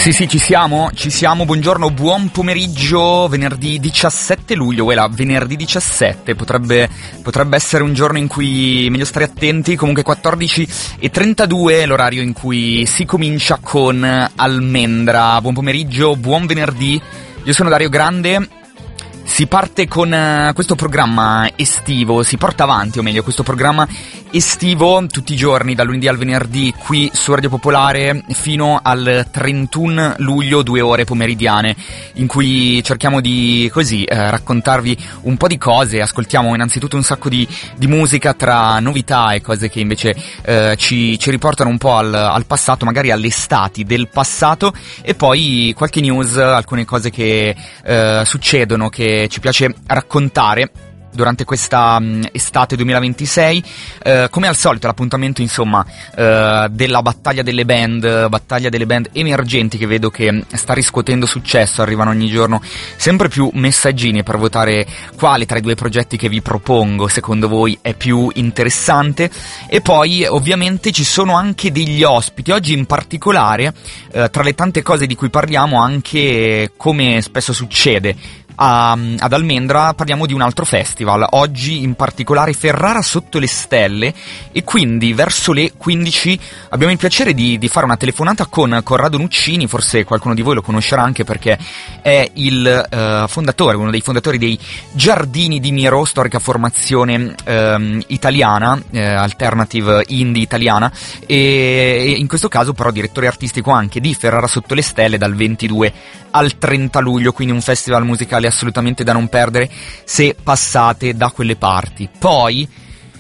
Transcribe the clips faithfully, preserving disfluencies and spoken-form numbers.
Sì, sì, ci siamo, ci siamo, buongiorno, buon pomeriggio, venerdì diciassette luglio, quella venerdì diciassette, potrebbe, potrebbe essere un giorno in cui meglio stare attenti, comunque quattordici e trentadue è l'orario in cui si comincia con Almendra. Buon pomeriggio, buon venerdì, io sono Dario Grande. Si parte con uh, questo programma estivo, si porta avanti, o meglio, questo programma estivo tutti i giorni, dal lunedì al venerdì, qui su Radio Popolare, fino al trentuno luglio, due ore pomeridiane, in cui cerchiamo di, così, eh, raccontarvi un po' di cose. Ascoltiamo innanzitutto un sacco di, di musica tra novità e cose che invece eh, ci, ci riportano un po' al, al passato, magari alle estati del passato, e poi qualche news, alcune cose che eh, succedono, che ci piace raccontare durante questa um, estate duemilaventisei. Eh, come al solito l'appuntamento, insomma, eh, della battaglia delle band, battaglia delle band emergenti, che vedo che sta riscuotendo successo. Arrivano ogni giorno sempre più messaggini per votare quale tra i due progetti che vi propongo secondo voi è più interessante. E poi ovviamente ci sono anche degli ospiti oggi, in particolare eh, tra le tante cose di cui parliamo, anche, come spesso succede A, ad Almendra, parliamo di un altro festival, oggi in particolare Ferrara sotto le stelle, e quindi verso le quindici abbiamo il piacere di, di fare una telefonata con Corrado Nuccini. Forse qualcuno di voi lo conoscerà anche perché è il uh, fondatore, uno dei fondatori dei Giardini di Miro, storica formazione uh, italiana, uh, alternative indie italiana, e, e in questo caso però direttore artistico anche di Ferrara sotto le stelle dal ventidue al trenta luglio, quindi un festival musicale assolutamente da non perdere se passate da quelle parti. Poi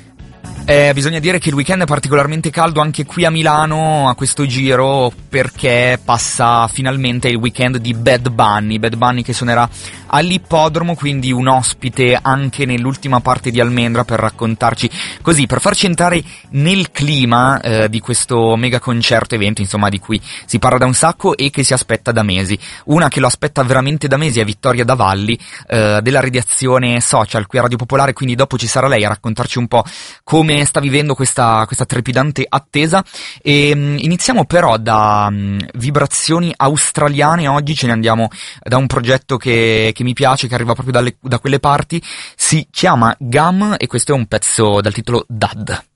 Eh, bisogna dire che il weekend è particolarmente caldo anche qui a Milano a questo giro, perché passa finalmente il weekend di Bad Bunny, Bad Bunny che suonerà all'ippodromo, quindi un ospite anche nell'ultima parte di Almendra per raccontarci, così, per farci entrare nel clima eh, di questo mega concerto evento, insomma, di cui si parla da un sacco e che si aspetta da mesi. Una che lo aspetta veramente da mesi è Vittoria Davalli, eh, della redazione social qui a Radio Popolare, quindi dopo ci sarà lei a raccontarci un po' come sta vivendo questa, questa trepidante attesa. E um, iniziamo però da um, vibrazioni australiane. Oggi ce ne andiamo da un progetto che, che mi piace, che arriva proprio dalle, da quelle parti, si chiama Gum, e questo è un pezzo dal titolo Dad.